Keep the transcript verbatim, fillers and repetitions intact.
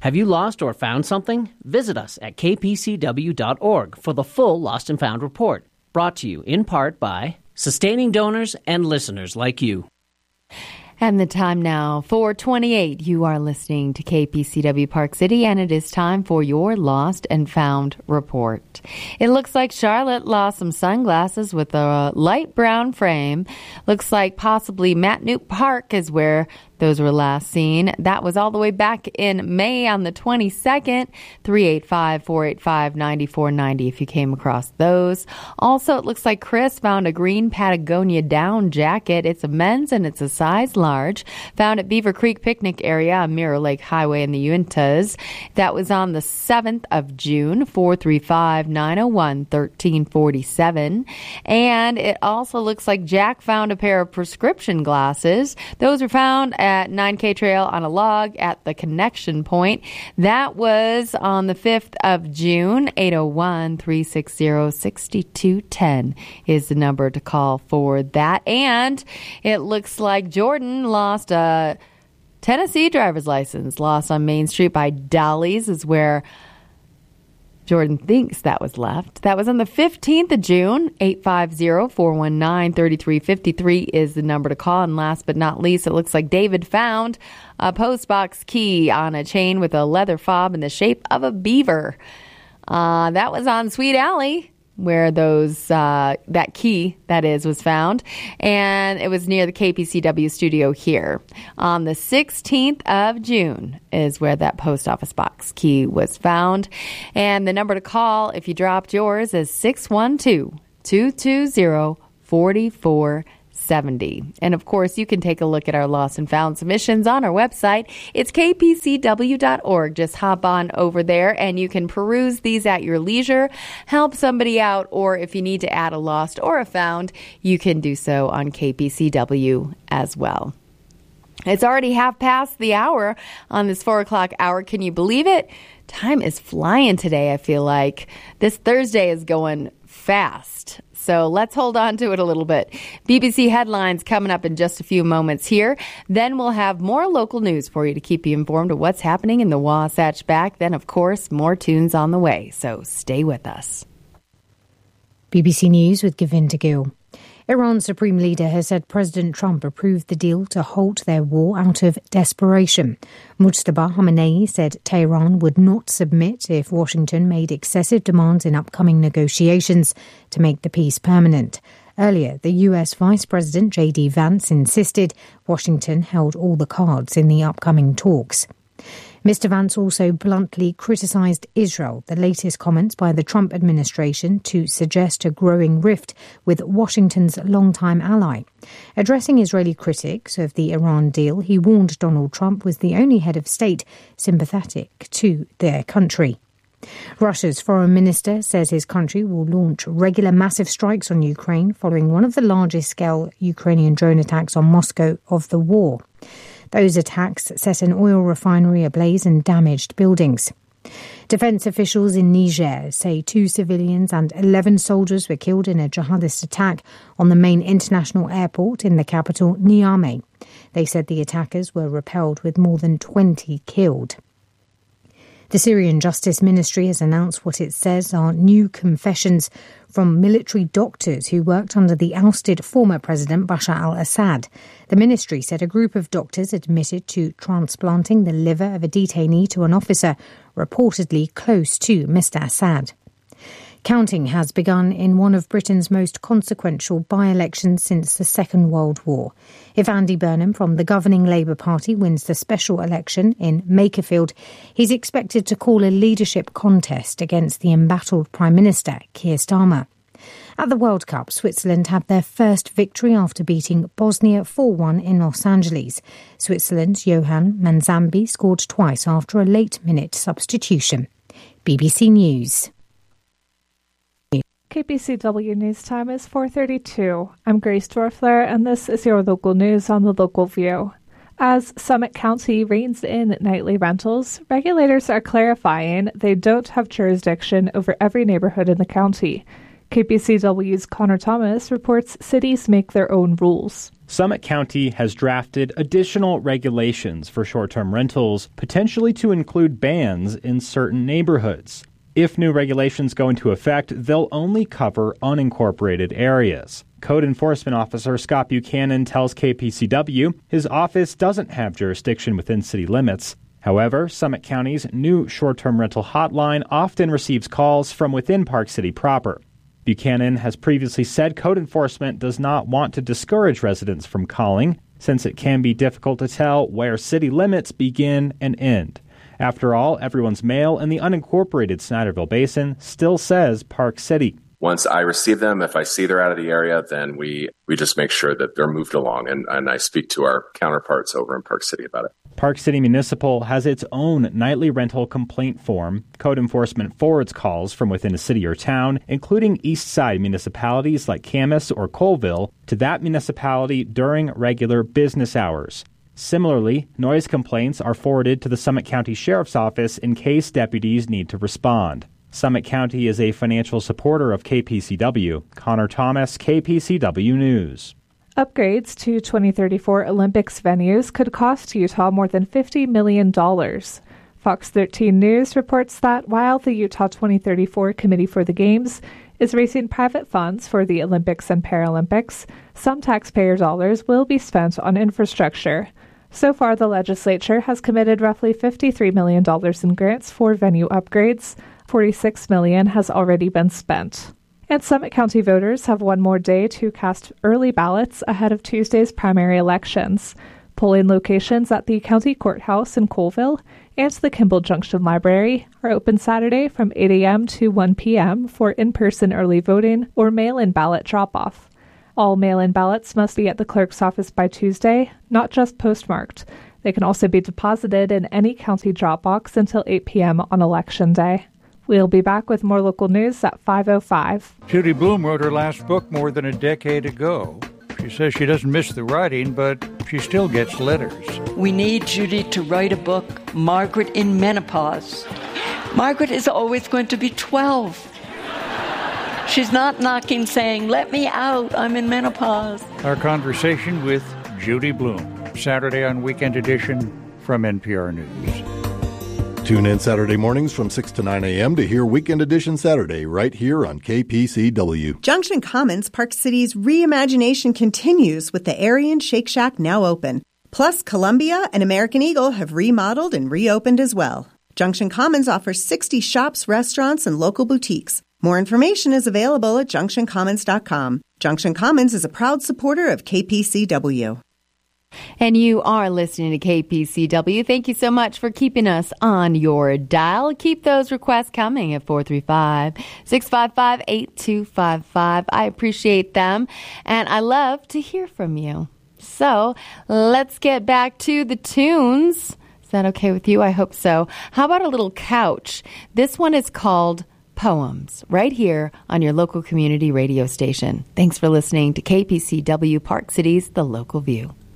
Have you lost or found something? Visit us at k p c w dot org for the full Lost and Found report, brought to you in part by sustaining donors and listeners like you. And the time now, four twenty-eight. You are listening to K P C W Park City, and it is time for your Lost and Found report. It looks like Charlotte lost some sunglasses with a light brown frame. Looks like possibly Matnoot Park is where those were last seen. That was all the way back in May on the twenty-second. three eight five, four eight five, nine four nine zero if you came across those. Also, it looks like Chris found a green Patagonia down jacket. It's a men's and it's a size large. Found at Beaver Creek Picnic Area on Mirror Lake Highway in the Uintas. That was on the seventh of June. four three five, nine oh one, one three four seven. And it also looks like Jack found a pair of prescription glasses. Those were found at at nine K Trail on a log at the connection point. That was on the fifth of June. eight oh one, three six zero, six two one zero is the number to call for that. And it looks like Jordan lost a Tennessee driver's license. Lost on Main Street by Dolly's is where Jordan thinks that was left. That was on the fifteenth of June. eight five zero, four one nine, three three five three is the number to call. And last but not least, it looks like David found a postbox key on a chain with a leather fob in the shape of a beaver. Uh, that was on Sweet Alley, where those uh, that key, that is, was found. And it was near the K P C W studio here. On the sixteenth of June is where that post office box key was found. And the number to call if you dropped yours is six one two, two two zero, four four seven zero. And of course, you can take a look at our lost and found submissions on our website. It's k p c w dot org. Just hop on over there and you can peruse these at your leisure, help somebody out, or if you need to add a lost or a found, you can do so on K P C W as well. It's already half past the hour on this four o'clock hour. Can you believe it? Time is flying today, I feel like. This Thursday is going fast. So let's hold on to it a little bit. B B C headlines coming up in just a few moments here. Then we'll have more local news for you to keep you informed of what's happening in the Wasatch Back. Then, of course, more tunes on the way. So stay with us. B B C News with Govinda Gill. Iran's supreme leader has said President Trump approved the deal to halt their war out of desperation. Mujtaba Khamenei said Tehran would not submit if Washington made excessive demands in upcoming negotiations to make the peace permanent. Earlier, the U S Vice President J D Vance insisted Washington held all the cards in the upcoming talks. Mister Vance also bluntly criticised Israel, the latest comments by the Trump administration to suggest a growing rift with Washington's longtime ally. Addressing Israeli critics of the Iran deal, he warned Donald Trump was the only head of state sympathetic to their country. Russia's foreign minister says his country will launch regular massive strikes on Ukraine following one of the largest-scale Ukrainian drone attacks on Moscow of the war. Those attacks set an oil refinery ablaze and damaged buildings. Defence officials in Niger say two civilians and eleven soldiers were killed in a jihadist attack on the main international airport in the capital, Niamey. They said the attackers were repelled with more than twenty killed. The Syrian Justice Ministry has announced what it says are new confessions from military doctors who worked under the ousted former President Bashar al-Assad. The ministry said a group of doctors admitted to transplanting the liver of a detainee to an officer reportedly close to Mister Assad. Counting has begun in one of Britain's most consequential by-elections since the Second World War. If Andy Burnham from the governing Labour Party wins the special election in Makerfield, he's expected to call a leadership contest against the embattled Prime Minister, Keir Starmer. At the World Cup, Switzerland had their first victory after beating Bosnia four one in Los Angeles. Switzerland's Johan Manzambi scored twice after a late-minute substitution. B B C News. K P C W News Time is four thirty-two. I'm Grace Dorfler, and this is your local news on the Local View. As Summit County reins in nightly rentals, regulators are clarifying they don't have jurisdiction over every neighborhood in the county. K P C W's Connor Thomas reports cities make their own rules. Summit County has drafted additional regulations for short-term rentals, potentially to include bans in certain neighborhoods. If new regulations go into effect, they'll only cover unincorporated areas. Code Enforcement Officer Scott Buchanan tells K P C W his office doesn't have jurisdiction within city limits. However, Summit County's new short-term rental hotline often receives calls from within Park City proper. Buchanan has previously said code enforcement does not want to discourage residents from calling, since it can be difficult to tell where city limits begin and end. After all, everyone's mail in the unincorporated Snyderville Basin still says Park City. Once I receive them, if I see they're out of the area, then we, we just make sure that they're moved along, and, and I speak to our counterparts over in Park City about it. Park City Municipal has its own nightly rental complaint form. Code enforcement forwards calls from within a city or town, including east side municipalities like Camas or Colville, to that municipality during regular business hours. Similarly, noise complaints are forwarded to the Summit County Sheriff's Office in case deputies need to respond. Summit County is a financial supporter of K P C W. Connor Thomas, K P C W News. Upgrades to twenty thirty-four Olympics venues could cost Utah more than fifty million dollars. Fox thirteen News reports that while the Utah twenty thirty-four Committee for the Games is raising private funds for the Olympics and Paralympics, some taxpayer dollars will be spent on infrastructure. So far, the legislature has committed roughly fifty-three million dollars in grants for venue upgrades. forty-six million dollars has already been spent. And Summit County voters have one more day to cast early ballots ahead of Tuesday's primary elections. Polling locations at the county courthouse in Colville and the Kimball Junction Library are open Saturday from eight a.m. to one p.m. for in-person early voting or mail-in ballot drop-off. All mail-in ballots must be at the clerk's office by Tuesday, not just postmarked. They can also be deposited in any county drop box until eight p.m. on Election Day. We'll be back with more local news at five oh five. Judy Blume wrote her last book more than a decade ago. She says she doesn't miss the writing, but she still gets letters. We need Judy to write a book, Margaret in Menopause. Margaret is always going to be twelve. She's not knocking saying, let me out, I'm in menopause. Our conversation with Judy Blume, Saturday on Weekend Edition from N P R News. Tune in Saturday mornings from six to nine a.m. to hear Weekend Edition Saturday right here on K P C W. Junction Commons, Park City's reimagination continues with the Aryan Shake Shack now open. Plus, Columbia and American Eagle have remodeled and reopened as well. Junction Commons offers sixty shops, restaurants, and local boutiques. More information is available at junction commons dot com. Junction Commons is a proud supporter of K P C W. And you are listening to K P C W. Thank you so much for keeping us on your dial. Keep those requests coming at four three five, six five five, eight two five five. I appreciate them, and I love to hear from you. So let's get back to the tunes. Is that okay with you? I hope so. How about a little couch? This one is called Poems, right here on your local community radio station. Thanks for listening to K P C W Park Cities, The Local View.